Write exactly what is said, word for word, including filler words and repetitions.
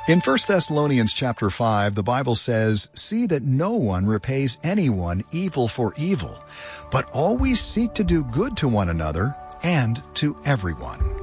In First Thessalonians chapter five, the Bible says, "See that no one repays anyone evil for evil, but always seek to do good to one another and to everyone."